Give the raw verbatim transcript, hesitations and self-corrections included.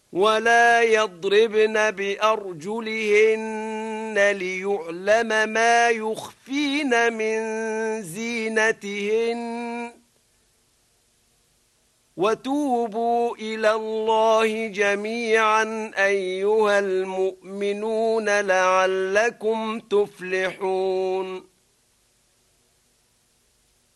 ولا يضربن بأرجلهن ليعلم ما يخفين من زينتهن وتوبوا إلى الله جميعا أيها المؤمنون لعلكم تفلحون